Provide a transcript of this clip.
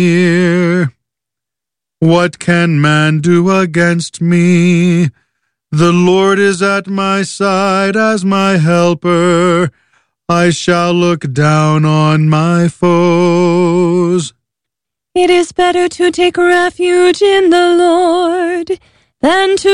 What can man do against me? The Lord is at my side as my helper. I shall look down on my foes. It is better to take refuge in the Lord than to